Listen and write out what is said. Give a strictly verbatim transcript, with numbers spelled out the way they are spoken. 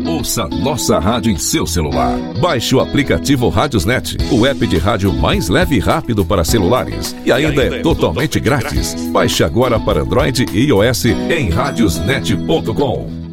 Ouça nossa rádio em seu celular. Baixe o aplicativo Rádiosnet, o app de rádio mais leve e rápido para celulares. E ainda, e ainda é, é totalmente, totalmente grátis. grátis. Baixe agora para Android e iOS em radiosnet ponto com.